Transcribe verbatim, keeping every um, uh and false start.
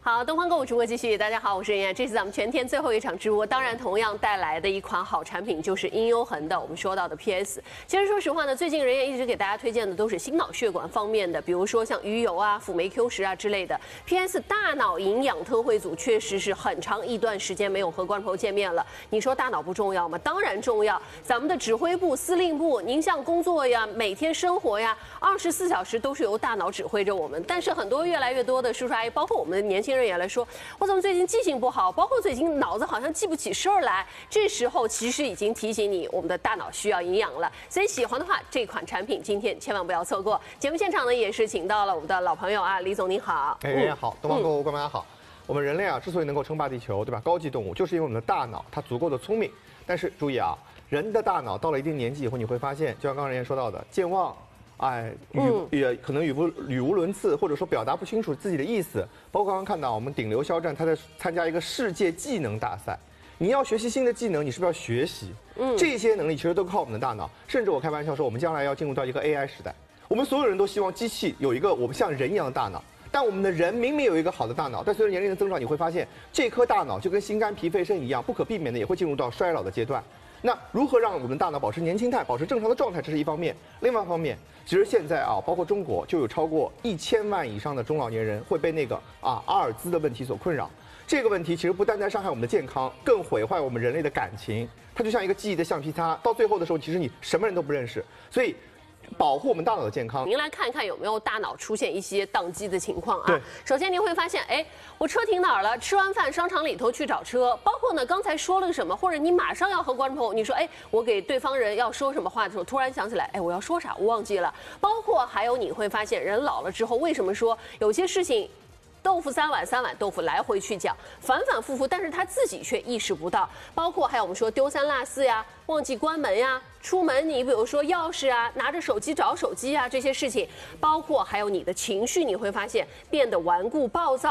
好，东方购物直播继续。大家好，我是妍妍。这次咱们全天最后一场直播，当然同样带来的一款好产品就是英优恒的我们说到的 P S。其实说实话呢，最近人也一直给大家推荐的都是心脑血管方面的，比如说像鱼油啊、辅酶 Q 十啊之类的。P S 大脑营养特惠组确实是很长一段时间没有和观众朋友见面了。你说大脑不重要吗？当然重要。咱们的指挥部、司令部，您像工作呀、每天生活呀，二十四小时都是由大脑指挥着我们。但是很多越来越多的叔叔阿姨，包括我们的年轻人也来说，我怎么最近记性不好？包括最近脑子好像记不起事儿来。这时候其实已经提醒你，我们的大脑需要营养了。所以喜欢的话，这款产品今天千万不要错过。节目现场呢，也是请到了我们的老朋友啊，李总您好。 哎，嗯、好，东方购物观众大家好。我们人类啊，之所以能够称霸地球，对吧？高级动物就是因为我们的大脑它足够的聪明。但是注意啊，人的大脑到了一定年纪以后，你会发现，就像刚才人家说到的，健忘。哎，语也可能语不语无伦次，或者说表达不清楚自己的意思。包括刚刚看到我们顶流肖战，他在参加一个世界技能大赛。你要学习新的技能，你是不是要学习？嗯，这些能力其实都靠我们的大脑。甚至我开玩笑说，我们将来要进入到一个 A I 时代。我们所有人都希望机器有一个我们像人一样的大脑，但我们的人明明有一个好的大脑，但随着年龄的增长，你会发现这颗大脑就跟心肝脾肺肾一样，不可避免的也会进入到衰老的阶段。那如何让我们大脑保持年轻态、保持正常的状态，这是一方面。另外一方面，其实现在啊，包括中国就有超过一千万以上的中老年人会被那个啊阿尔兹的问题所困扰。这个问题其实不单单伤害我们的健康，更毁坏我们人类的感情。它就像一个记忆的橡皮擦，到最后的时候，其实你什么人都不认识。所以，保护我们大脑的健康。 您来看一看有没有大脑出现一些宕机的情况啊？ 对。 首先您会发现，哎，我车停哪儿了？吃完饭商场里头去找车。包括呢，刚才说了个什么，或者你马上要和观众朋友，你说，哎，我给对方人要说什么话的时候，突然想起来，哎，我要说啥？我忘记了。包括还有你会发现，人老了之后，为什么说有些事情？豆腐三碗，三碗豆腐来回去讲，反反复复，但是他自己却意识不到。包括还有我们说丢三落四呀，忘记关门呀，出门你比如说钥匙啊，拿着手机找手机啊这些事情，包括还有你的情绪，你会发现变得顽固暴躁。